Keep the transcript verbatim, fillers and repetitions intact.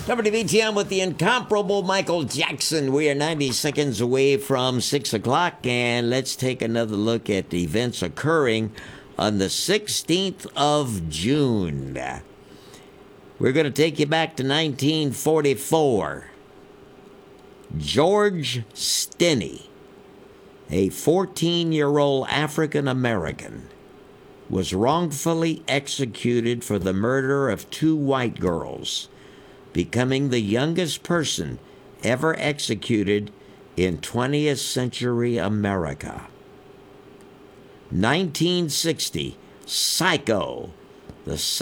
W B T M with the incomparable Michael Jackson. We are ninety seconds away from six o'clock, and let's take another look at the events occurring on the sixteenth of June. We're going to take you back to nineteen forty-four. George Stinney, a fourteen-year-old African-American, was wrongfully executed for the murder of two white girls, becoming the youngest person ever executed in twentieth century America. nineteen sixty, Psycho, the